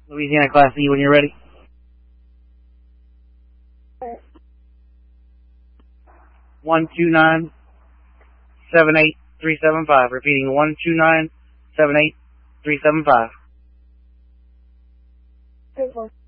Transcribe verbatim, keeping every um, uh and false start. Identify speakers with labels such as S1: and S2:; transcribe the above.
S1: Louisiana Class E when you're ready. One two nine seven eight three seven five. Repeating one two nine seven eight three seven five.